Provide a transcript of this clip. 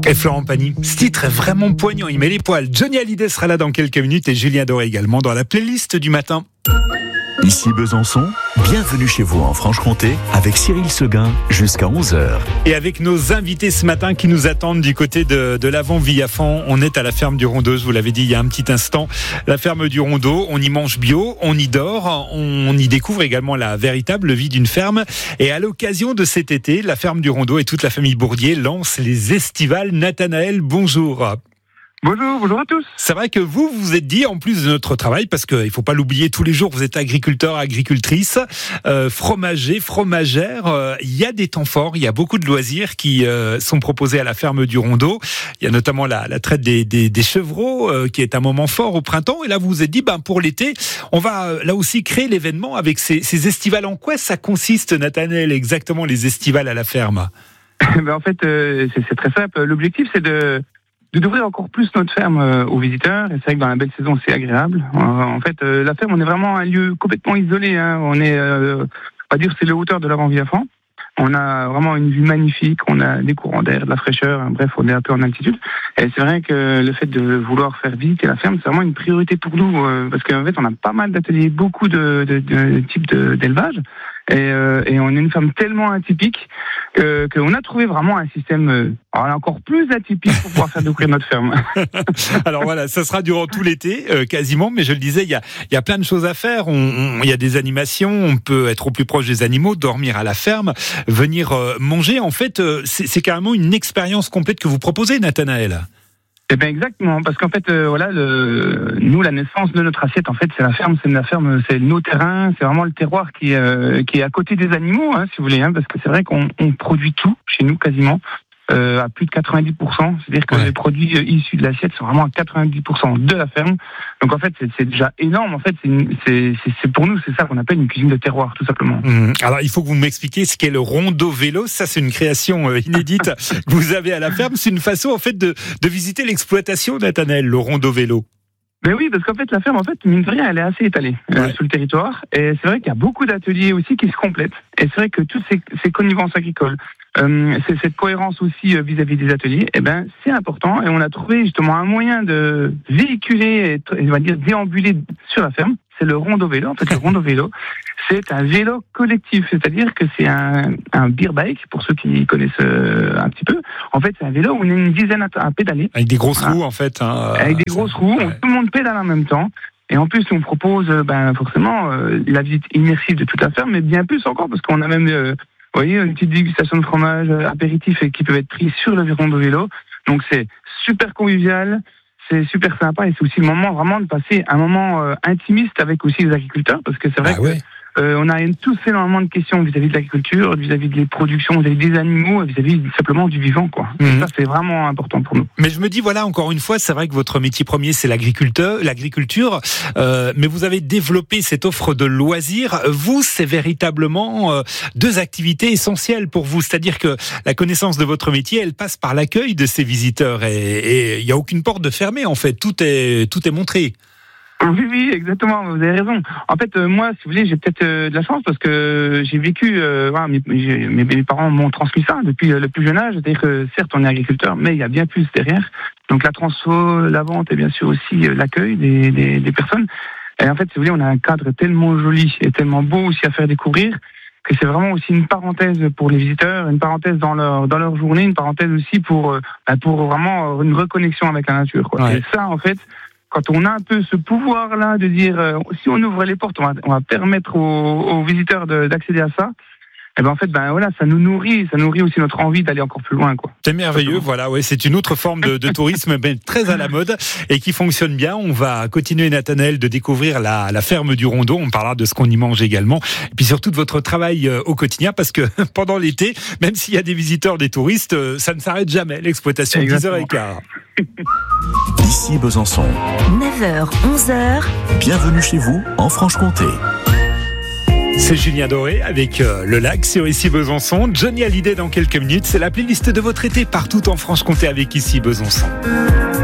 Et Florent Pagny, ce titre est vraiment poignant, il met les poils. Johnny Hallyday sera là dans quelques minutes et Julien Doré également dans la playlist du matin. Ici Besançon, bienvenue chez vous en Franche-Comté avec Cyril Seguin jusqu'à 11h. Et avec nos invités ce matin qui nous attendent du côté de l'Avant-Villafan, on est à la ferme du Rondeau, je vous l'avais dit il y a un petit instant. La ferme du Rondeau, on y mange bio, on y dort, on y découvre également la véritable vie d'une ferme. Et à l'occasion de cet été, la ferme du Rondeau et toute la famille Bourdier lancent les estivales. Nathanaël, bonjour. Bonjour à tous. C'est vrai que vous vous êtes dit, en plus de notre travail, parce qu'il ne faut pas l'oublier, tous les jours, vous êtes agriculteur, agricultrice, fromager, fromagère. Il y a des temps forts, il y a beaucoup de loisirs qui sont proposés à la ferme du Rondeau. Il y a notamment la traite des chevreaux, qui est un moment fort au printemps. Et là, vous vous êtes dit, pour l'été, on va là aussi créer l'événement avec ces estivales. En quoi ça consiste, Nathanaël, exactement, les estivales à la ferme? En fait, c'est très simple. L'objectif, c'est d'ouvrir encore plus notre ferme aux visiteurs. Et c'est vrai que dans la belle saison, c'est agréable. En fait, la ferme, on est vraiment un lieu complètement isolé. On est, on va dire, c'est le hauteur de l'Avant-Villafan. On a vraiment une vue magnifique. On a des courants d'air, de la fraîcheur. Bref, on est un peu en altitude. Et c'est vrai que le fait de vouloir faire visiter la ferme, c'est vraiment une priorité pour nous. Parce qu'en fait, on a pas mal d'ateliers, beaucoup de types d'élevage. Et on est une ferme tellement atypique qu'on a trouvé vraiment un système encore plus atypique pour pouvoir faire découvrir notre ferme. Alors voilà, ça sera durant tout l'été, quasiment, mais je le disais, il y a plein de choses à faire. Il y a des animations, on peut être au plus proche des animaux, dormir à la ferme, venir manger. En fait, c'est carrément une expérience complète que vous proposez, Nathanaël. Eh bien exactement, parce qu'en fait, nous, la naissance de notre assiette, en fait, c'est la ferme, c'est nos terrains, c'est vraiment le terroir qui est à côté des animaux, si vous voulez, parce que c'est vrai qu'on produit tout chez nous quasiment. À plus de 90%, c'est-à-dire que les produits issus de l'assiette sont vraiment à 90% de la ferme. Donc en fait, c'est déjà énorme. En fait, c'est pour nous, c'est ça qu'on appelle une cuisine de terroir, tout simplement. Alors il faut que vous m'expliquiez ce qu'est le Rondeau vélo. Ça, c'est une création inédite que vous avez à la ferme. C'est une façon en fait de visiter l'exploitation, Nathanaël, le Rondeau vélo. Mais oui, parce qu'en fait, la ferme, mine de rien, elle est assez étalée sur le territoire. Et c'est vrai qu'il y a beaucoup d'ateliers aussi qui se complètent. Et c'est vrai que toutes ces connivences agricoles, cette cohérence aussi vis-à-vis des ateliers, c'est important. Et on a trouvé justement un moyen de véhiculer et on va dire déambuler sur la ferme. C'est le Rondeau vélo. En fait, le Rondeau vélo, c'est un vélo collectif. C'est-à-dire que c'est un beer bike, pour ceux qui connaissent un petit peu. En fait, c'est un vélo où on est une dizaine à pédaler. Avec des grosses roues, en fait. Avec des grosses roues. Tout le monde pédale en même temps. Et en plus, on propose forcément la visite immersive de toute la ferme, mais bien plus encore, parce qu'on a même vous voyez, une petite dégustation de fromage, apéritif qui peuvent être pris sur le Rondeau vélo. Donc c'est super convivial, c'est super sympa et c'est aussi le moment vraiment de passer un moment intimiste avec aussi les agriculteurs, parce que c'est vrai que on a tous énormément de questions vis-à-vis de l'agriculture, vis-à-vie des productions, vis-à-vis des animaux, vis-à-vis simplement du vivant, quoi. Et ça, c'est vraiment important pour nous. Mais je me dis, voilà, encore une fois, c'est vrai que votre métier premier, c'est l'agriculture, mais vous avez développé cette offre de loisirs. Vous, c'est véritablement deux activités essentielles pour vous. C'est-à-dire que la connaissance de votre métier, elle passe par l'accueil de ces visiteurs et il n'y a aucune porte de fermée, en fait. Tout est montré. Oui, exactement, vous avez raison. En fait, moi, si vous voulez, j'ai peut-être de la chance parce que j'ai vécu, mes parents m'ont transmis ça depuis le plus jeune âge. C'est-à-dire que certes, on est agriculteur, mais il y a bien plus derrière. Donc la transfo, la vente et bien sûr aussi l'accueil des personnes. Et en fait, si vous voulez, on a un cadre tellement joli et tellement beau aussi à faire découvrir que c'est vraiment aussi une parenthèse pour les visiteurs, une parenthèse dans leur journée, une parenthèse aussi pour vraiment une reconnexion avec la nature, quoi. Et ça, en fait, quand on a un peu ce pouvoir-là de dire, si on ouvre les portes, on va permettre aux visiteurs d'accéder à ça. Et en fait, ça nous nourrit aussi notre envie d'aller encore plus loin, quoi. C'est merveilleux, voilà, c'est une autre forme de tourisme, mais très à la mode et qui fonctionne bien. On va continuer, Nathanaël, de découvrir la ferme du Rondeau. On parlera de ce qu'on y mange également. Et puis surtout de votre travail au quotidien, parce que pendant l'été, même s'il y a des visiteurs, des touristes, ça ne s'arrête jamais, l'exploitation. 10h15. Ici Besançon. 9h, 11h. Bienvenue chez vous en Franche-Comté. C'est Julien Doré avec le lac sur Ici Besançon. Johnny Hallyday dans quelques minutes. C'est la playlist de votre été partout en Franche-Comté avec Ici Besançon.